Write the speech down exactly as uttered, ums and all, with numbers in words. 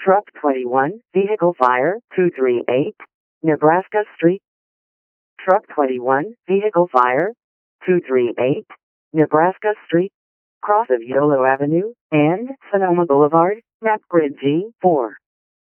Truck twenty-one, Vehicle Fire, two thirty-eight, Nebraska Street. Truck twenty-one, Vehicle Fire, two thirty-eight, Nebraska Street, cross of Yolo Avenue and Sonoma Boulevard, map grid G four.